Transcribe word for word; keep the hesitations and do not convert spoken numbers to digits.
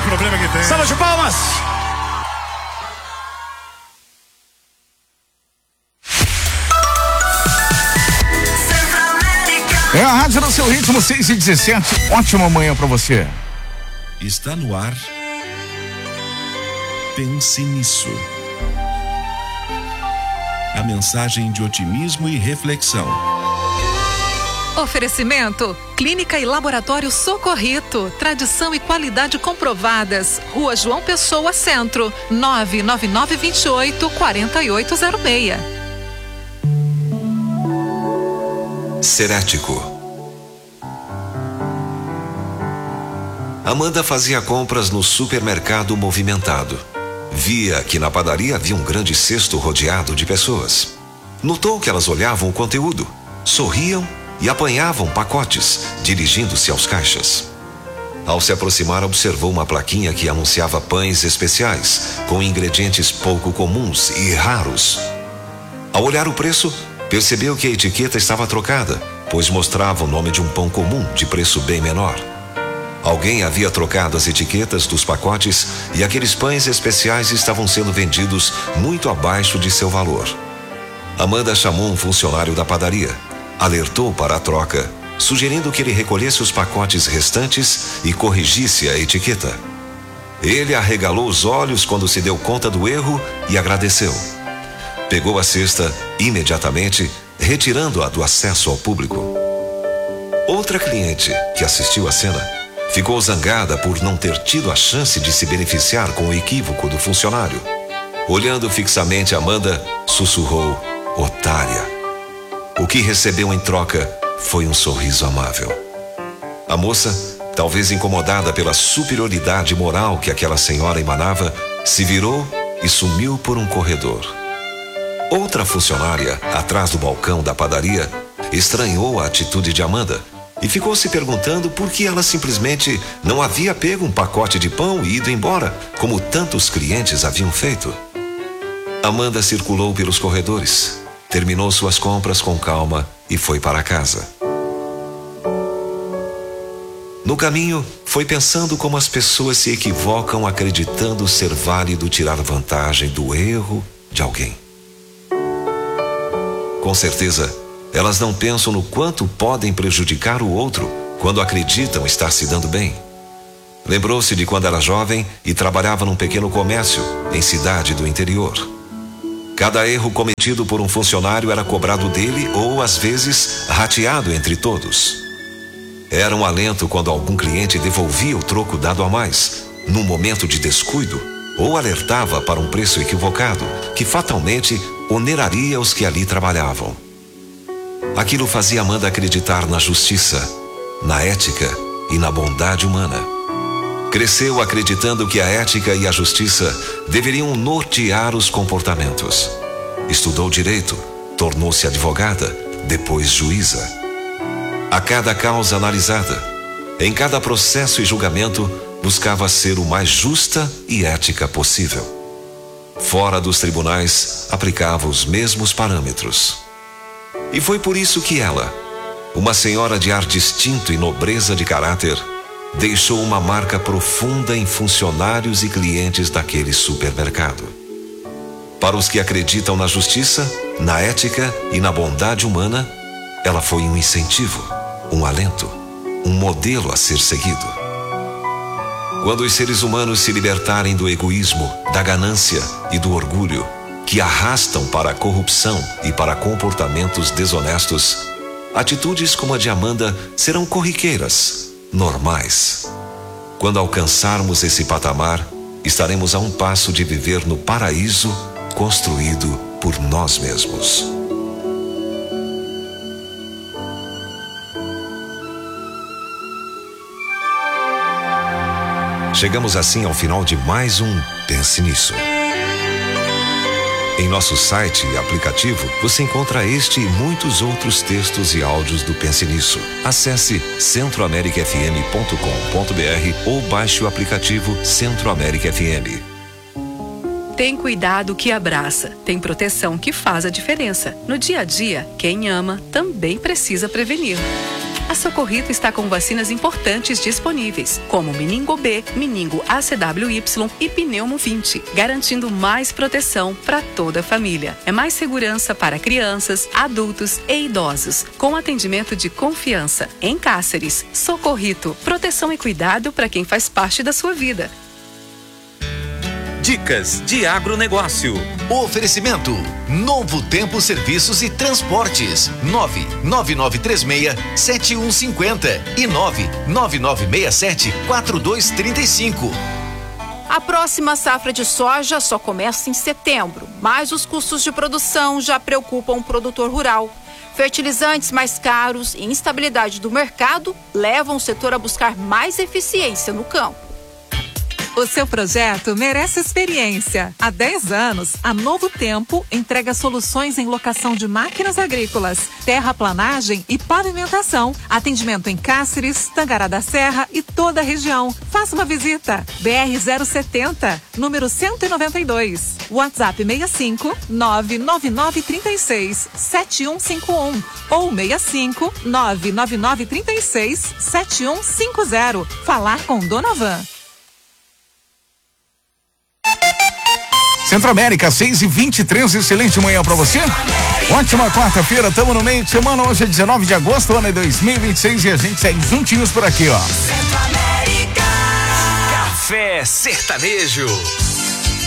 problema que tem. Salva de palmas! É a rádio no seu ritmo, seis e dezessete. Ótima manhã pra você. Está no ar. Pense nisso. A mensagem de otimismo e reflexão. Oferecimento: Clínica e Laboratório Socorrito. Tradição e qualidade comprovadas. Rua João Pessoa, Centro. nove nove nove dois oito quatro oito zero seis. Serético. Amanda fazia compras no supermercado movimentado. Via que na padaria havia um grande cesto rodeado de pessoas. Notou que elas olhavam o conteúdo, sorriam e apanhavam pacotes, dirigindo-se aos caixas. Ao se aproximar, observou uma plaquinha que anunciava pães especiais, com ingredientes pouco comuns e raros. Ao olhar o preço, percebeu que a etiqueta estava trocada, pois mostrava o nome de um pão comum de preço bem menor. Alguém havia trocado as etiquetas dos pacotes e aqueles pães especiais estavam sendo vendidos muito abaixo de seu valor. Amanda chamou um funcionário da padaria, alertou para a troca, sugerindo que ele recolhesse os pacotes restantes e corrigisse a etiqueta. Ele arregalou os olhos quando se deu conta do erro e agradeceu. Pegou a cesta imediatamente, retirando-a do acesso ao público. Outra cliente, que assistiu à cena, ficou zangada por não ter tido a chance de se beneficiar com o equívoco do funcionário. Olhando fixamente Amanda, sussurrou: otária. O que recebeu em troca foi um sorriso amável. A moça, talvez incomodada pela superioridade moral que aquela senhora emanava, se virou e sumiu por um corredor. Outra funcionária, atrás do balcão da padaria, estranhou a atitude de Amanda e ficou se perguntando por que ela simplesmente não havia pego um pacote de pão e ido embora, como tantos clientes haviam feito. Amanda circulou pelos corredores, terminou suas compras com calma e foi para casa. No caminho, foi pensando como as pessoas se equivocam acreditando ser válido tirar vantagem do erro de alguém. Com certeza, elas não pensam no quanto podem prejudicar o outro quando acreditam estar se dando bem. Lembrou-se de quando era jovem e trabalhava num pequeno comércio em cidade do interior. Cada erro cometido por um funcionário era cobrado dele ou, às vezes, rateado entre todos. Era um alento quando algum cliente devolvia o troco dado a mais, num momento de descuido, ou alertava para um preço equivocado, que fatalmente oneraria os que ali trabalhavam. Aquilo fazia Amanda acreditar na justiça, na ética e na bondade humana. Cresceu acreditando que a ética e a justiça deveriam nortear os comportamentos. Estudou direito, tornou-se advogada, depois juíza. A cada causa analisada, em cada processo e julgamento, buscava ser o mais justa e ética possível. Fora dos tribunais, aplicava os mesmos parâmetros. E foi por isso que ela, uma senhora de ar distinto e nobreza de caráter, deixou uma marca profunda em funcionários e clientes daquele supermercado. Para os que acreditam na justiça, na ética e na bondade humana, ela foi um incentivo, um alento, um modelo a ser seguido. Quando os seres humanos se libertarem do egoísmo, da ganância e do orgulho, que arrastam para a corrupção e para comportamentos desonestos, atitudes como a de Amanda serão corriqueiras, normais. Quando alcançarmos esse patamar, estaremos a um passo de viver no paraíso construído por nós mesmos. Chegamos assim ao final de mais um Pense Nisso. Em nosso site e aplicativo, você encontra este e muitos outros textos e áudios do Pense Nisso. Acesse centro américa f m ponto com ponto b r ou baixe o aplicativo Centro América F M. Tem cuidado que abraça, tem proteção que faz a diferença. No dia a dia, quem ama também precisa prevenir. A Socorrito está com vacinas importantes disponíveis, como Meningo B, Meningo A C W Y e Pneumo vinte, garantindo mais proteção para toda a família. É mais segurança para crianças, adultos e idosos, com atendimento de confiança. Em Cáceres, Socorrito, proteção e cuidado para quem faz parte da sua vida. Dicas de agronegócio. Oferecimento: Novo Tempo Serviços e Transportes. nove nove nove três seis sete um cinco zero e nove nove nove seis sete quatro dois três cinco. A próxima safra de soja só começa em setembro, mas os custos de produção já preocupam o produtor rural. Fertilizantes mais caros e instabilidade do mercado levam o setor a buscar mais eficiência no campo. O seu projeto merece experiência. Há dez anos, a Novo Tempo entrega soluções em locação de máquinas agrícolas, terraplanagem e pavimentação. Atendimento em Cáceres, Tangará da Serra e toda a região. Faça uma visita. B R zero setenta, número cento e noventa e dois. WhatsApp seis cinco nove nove nove três seis sete um cinco um ou seis cinco nove nove nove três seis sete um cinco zero. Falar com Dona Van. Centro-América, seis e vinte e três, excelente manhã pra você. Ótima quarta-feira, tamo no meio de semana, hoje é dezenove de agosto, ano é dois mil e vinte e seis e a gente segue juntinhos por aqui, ó. Café Sertanejo.